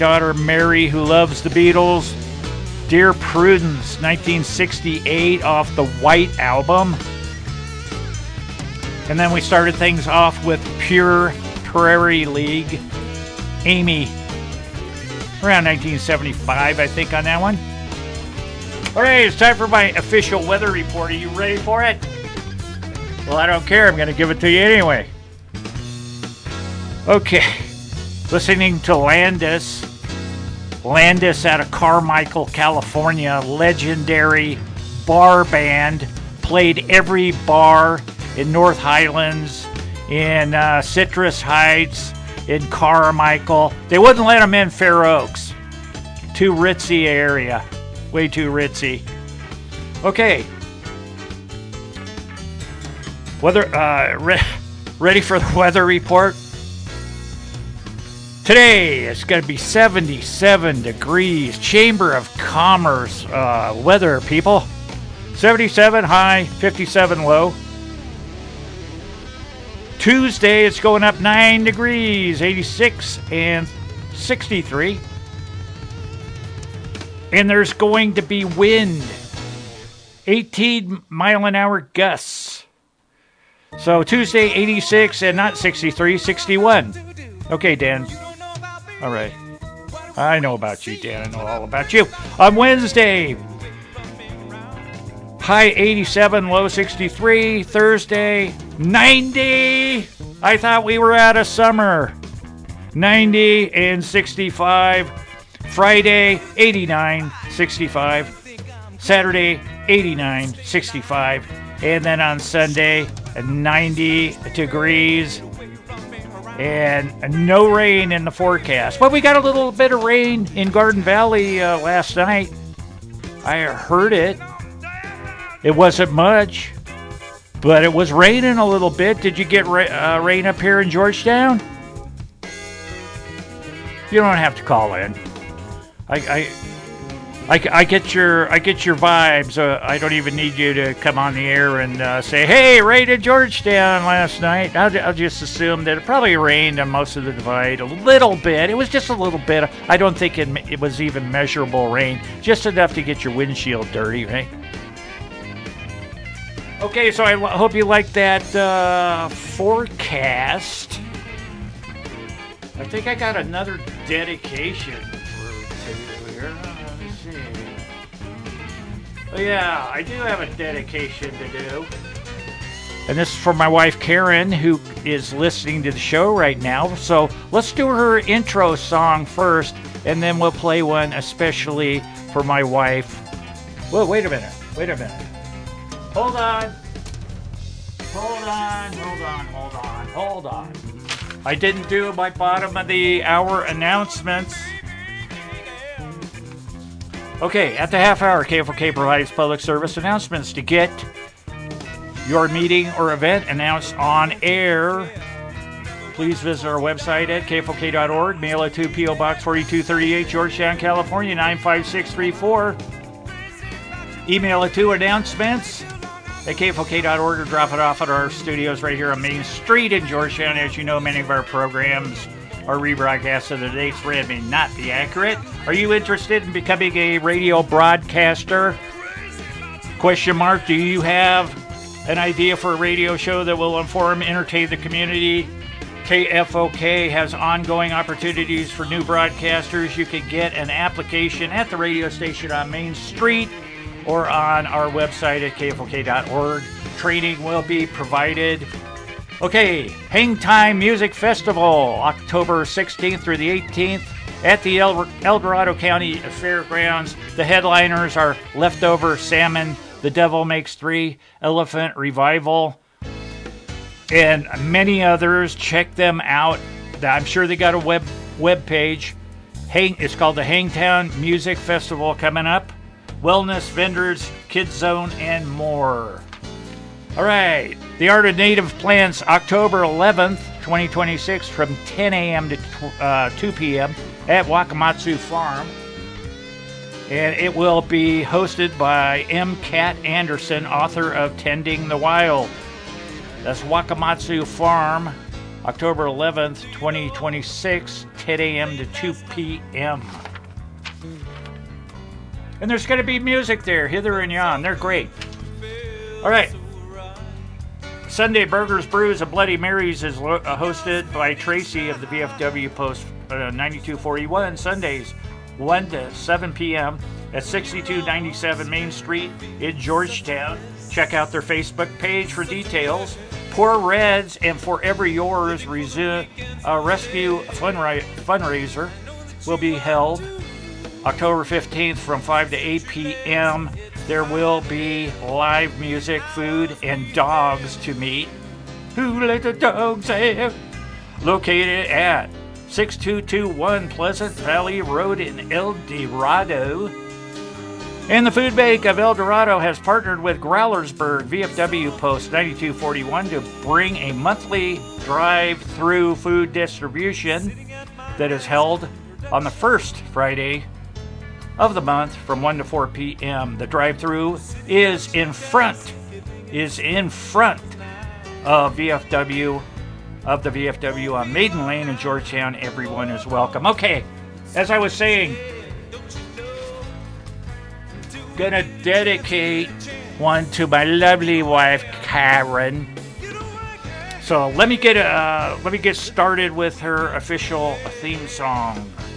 daughter Mary, who loves the Beatles. Dear Prudence, 1968, off the White Album. And then we started things off with Pure Prairie League. Amy, around 1975, I think, on that one. All right, it's time for my official weather report. Are you ready for it? Well, I don't care. I'm going to give it to you anyway. Okay. Listening to Landis. Landis out of Carmichael, California. Legendary bar band. Played every bar in North Highlands, in Citrus Heights, in Carmichael. They wouldn't let them in Fair Oaks. Too ritzy area. Way too ritzy. Okay. Weather. Ready for the weather report? Today it's going to be 77 degrees. Chamber of Commerce weather, people. 77 high, 57 low. Tuesday it's going up 9 degrees, 86 and 63. And there's going to be wind, 18 mile an hour gusts. So Tuesday 86 and not 63, 61. Okay, Dan. All right. I know about you, Dan. I know all about you. On Wednesday, high 87, low 63. Thursday, 90. I thought we were out of summer. 90 and 65. Friday, 89, 65. Saturday, 89, 65. And then on Sunday, 90 degrees. And no rain in the forecast. Well, we got a little bit of rain in Garden Valley last night. I heard it. It wasn't much, but it was raining a little bit. Did you get rain up here in Georgetown? You don't have to call in. I get your vibes. I don't even need you to come on the air and say, "Hey, rain in Georgetown last night." I'll just assume that it probably rained on most of the divide a little bit. It was just a little bit. I don't think it was even measurable rain. Just enough to get your windshield dirty, right? Okay, so I hope you like that forecast. I think I got another dedication for you here. Oh, yeah, I do have a dedication to do. And this is for my wife, Karen, who is listening to the show right now. So let's do her intro song first, and then we'll play one especially for my wife. Well, wait a minute. Hold on. I didn't do my bottom of the hour announcements. Okay, at the half hour, KFOK provides public service announcements. To get your meeting or event announced on air, please visit our website at kfok.org. Mail it to P.O. Box 4238, Georgetown, California, 95634. Email it to announcements at kfok.org or drop it off at our studios right here on Main Street in Georgetown. As you know, many of our programs are rebroadcast, so the dates may not be accurate. Are you interested in becoming a radio broadcaster? Question mark. Do you have an idea for a radio show that will inform, entertain the community? KFOK has ongoing opportunities for new broadcasters. You can get an application at the radio station on Main Street or on our website at kfok.org. Training will be provided. Okay, Hang Time Music Festival, October 16th through the 18th at the El Dorado County Fairgrounds. The headliners are Leftover Salmon, The Devil Makes Three, Elephant Revival, and many others. Check them out. I'm sure they got a web page. It's called the Hangtown Music Festival coming up. Wellness vendors, Kids Zone, and more. All right, the Art of Native Plants, October 11th, 2026, from 10 a.m. to 2 p.m. at Wakamatsu Farm. And it will be hosted by M. Cat Anderson, author of Tending the Wild. That's Wakamatsu Farm October 11th, 2026, 10 a.m. to 2 p.m. And there's going to be music there, hither and yon. They're great. All right. Sunday Burgers, Brews, and Bloody Marys is hosted by Tracy of the VFW Post 9241, Sundays 1 to 7 p.m. at 6297 Main Street in Georgetown. Check out their Facebook page for details. Poor Reds and Forever Yours rescue fundraiser will be held October 15th from 5 to 8 p.m. There will be live music, food, and dogs to meet. Who let the dogs out? Located at 6221 Pleasant Valley Road in El Dorado. And the Food Bank of El Dorado has partnered with Growlersburg VFW Post 9241 to bring a monthly drive-through food distribution that is held on the first Friday of the month from 1 to 4 p.m. The drive-through is in front of VFW, of the VFW on Maiden Lane in Georgetown. Everyone is welcome. Okay, as I was saying, gonna dedicate one to my lovely wife, Karen. So let me get started with her official theme song.